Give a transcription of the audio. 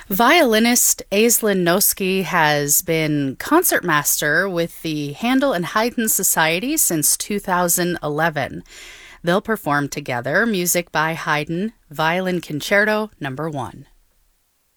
Violinist Aislinn Noski has been concertmaster with the Handel and Haydn Society since 2011. They'll perform together music by Haydn, Violin Concerto Number 1.